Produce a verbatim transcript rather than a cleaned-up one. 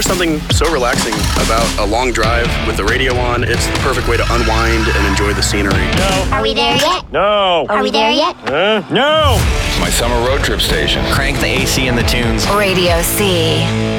There's something so relaxing about a long drive with the radio on. It's the perfect way to unwind and enjoy the scenery. No. Are we there yet? No. Are we there yet? Uh, no. My summer road trip station. Crank the A C and the tunes. Radio C.